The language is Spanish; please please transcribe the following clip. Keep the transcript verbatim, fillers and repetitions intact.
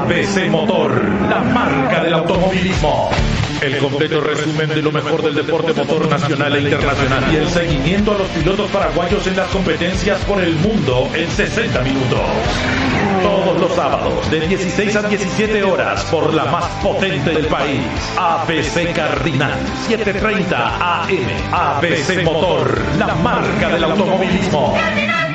B C Motor, la marca del automovilismo. El completo resumen de lo mejor del deporte motor nacional e internacional y el seguimiento a los pilotos paraguayos en las competencias por el mundo en sesenta minutos. Todos los sábados de dieciséis a diecisiete horas por la más potente del país, A B C Cardinal, setecientos treinta A M. A B C Motor, la marca del automovilismo.